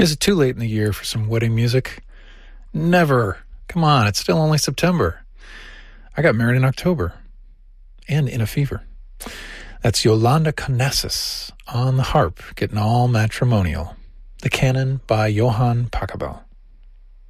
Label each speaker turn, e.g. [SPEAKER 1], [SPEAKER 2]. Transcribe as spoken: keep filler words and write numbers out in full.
[SPEAKER 1] Is it too late in the year for some wedding music? Never. Come on, it's still only September. I got married in October. And in a fever. That's Yolanda Conesus on the harp, getting all matrimonial. The Canon by Johann Pachelbel.